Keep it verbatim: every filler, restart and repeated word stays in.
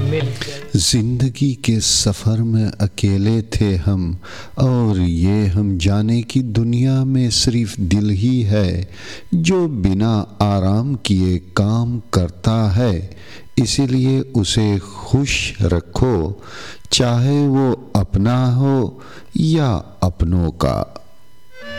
मिल गए। जिंदगी के सफ़र में अकेले थे हम, और ये हम जाने की दुनिया में सिर्फ दिल ही है जो बिना आराम किए काम करता है। इसीलिए उसे खुश रखो, चाहे वो अपना हो या अपनों का।